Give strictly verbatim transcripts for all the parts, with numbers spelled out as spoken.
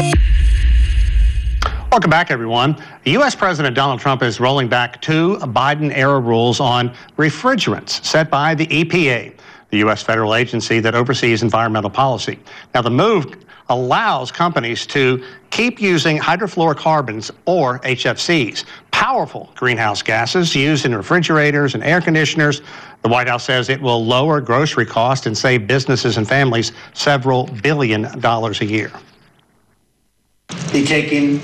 Welcome back, everyone. U S President Donald Trump is rolling back two Biden-era rules on refrigerants set by the E P A, the U S federal agency that oversees environmental policy. Now, the move allows companies to keep using hydrofluorocarbons, or H F Cs, powerful greenhouse gases used in refrigerators and air conditioners. The White House says it will lower grocery costs and save businesses and families several billion dollars a year. The taking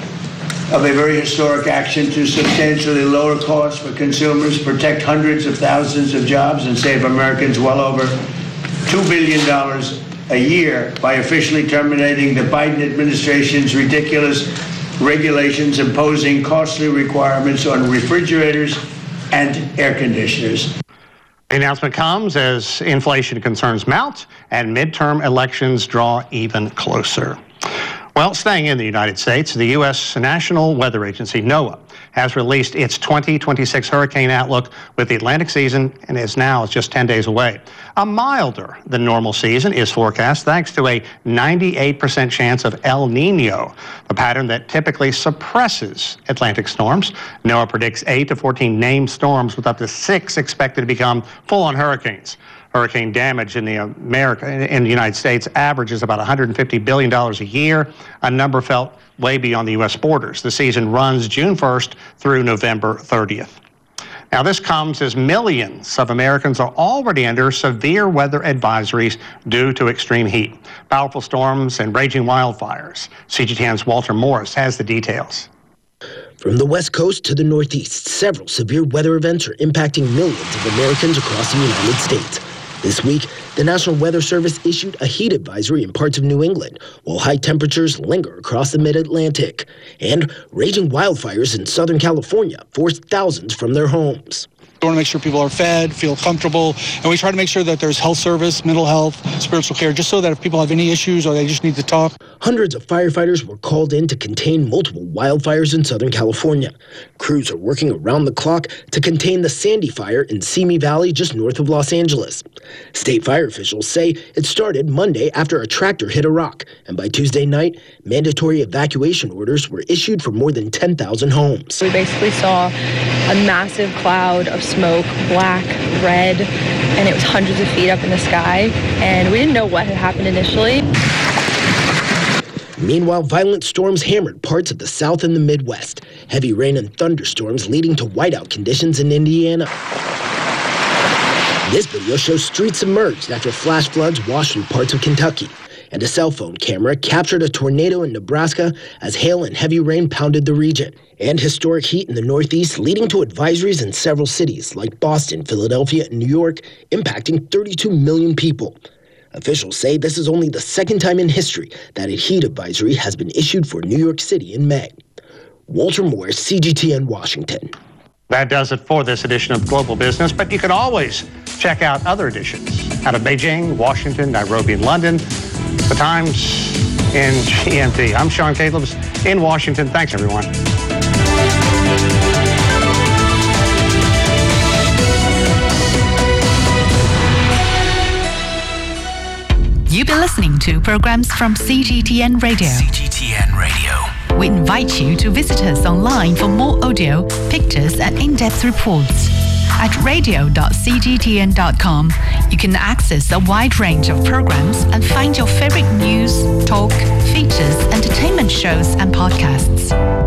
of a very historic action to substantially lower costs for consumers, protect hundreds of thousands of jobs, and save Americans well over two billion dollars a year by officially terminating the Biden administration's ridiculous regulations imposing costly requirements on refrigerators and air conditioners. The announcement comes as inflation concerns mount and midterm elections draw even closer. Well, staying in the United States, the U S National Weather Agency, NOAA, has released its twenty twenty-six hurricane outlook with the Atlantic season, and is now just ten days away. A milder than normal season is forecast thanks to a ninety-eight percent chance of El Nino, a pattern that typically suppresses Atlantic storms. NOAA predicts eight to fourteen named storms with up to six expected to become full-on hurricanes. Hurricane damage in the America in the United States averages about one hundred fifty billion dollars a year, a number felt way beyond the U S borders. The season runs June first through November thirtieth. Now, this comes as millions of Americans are already under severe weather advisories due to extreme heat, powerful storms, and raging wildfires. C G T N's Walter Morris has the details. From the West Coast to the Northeast, several severe weather events are impacting millions of Americans across the United States. This week, the National Weather Service issued a heat advisory in parts of New England, while high temperatures linger across the mid-Atlantic. And raging wildfires in Southern California forced thousands from their homes. We want to make sure people are fed, feel comfortable, and we try to make sure that there's health service, mental health, spiritual care, just so that if people have any issues or they just need to talk. Hundreds of firefighters were called in to contain multiple wildfires in Southern California. Crews are working around the clock to contain the Sandy Fire in Simi Valley just north of Los Angeles. State fire officials say it started Monday after a tractor hit a rock, and by Tuesday night, mandatory evacuation orders were issued for more than ten thousand homes. We basically saw a massive cloud of smoke, black, red, and it was hundreds of feet up in the sky, and we didn't know what had happened initially. Meanwhile, violent storms hammered parts of the South and the Midwest. Heavy rain and thunderstorms leading to whiteout conditions in Indiana. This video shows streets submerged after flash floods washed through parts of Kentucky. And a cell phone camera captured a tornado in Nebraska as hail and heavy rain pounded the region. And historic heat in the Northeast leading to advisories in several cities like Boston, Philadelphia, and New York, impacting thirty-two million people. Officials say this is only the second time in history that a heat advisory has been issued for New York City in May. Walter Morris, C G T N, Washington. That does it for this edition of Global Business, but you can always check out other editions out of Beijing, Washington, Nairobi, and London. The times in G M T. I'm Sean Calebs in Washington. Thanks, everyone. You've been listening to programs from C G T N Radio. C G T N Radio. We invite you to visit us online for more audio, pictures, and in-depth reports. At radio dot c g t n dot com, you can access a wide range of programs and find your favorite news, talk, features, entertainment shows, and podcasts.